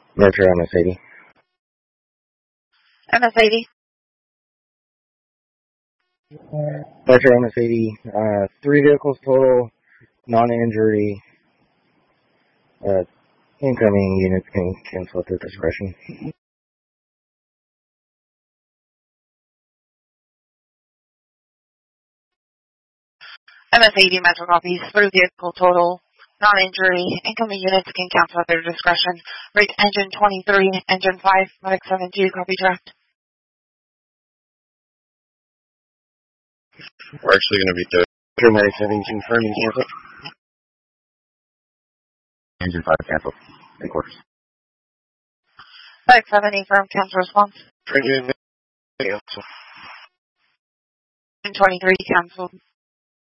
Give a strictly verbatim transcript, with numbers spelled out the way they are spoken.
Mercury M S eighty. M S eighty. Mercury M S eighty. Uh, three vehicles total, non-injury. Uh, incoming units can cancel at their discretion. M S eighty Metro copies. Three vehicle total, non-injury. Incoming units can cancel at their discretion. Rate engine twenty-three, engine five, Medic seven two, copy draft. We're actually going to be the Medic seven confirming cancel. engine five cancel. Three quarters. Medic seven, affirm, cancel response. Engine cancel. Engine twenty-three, cancel.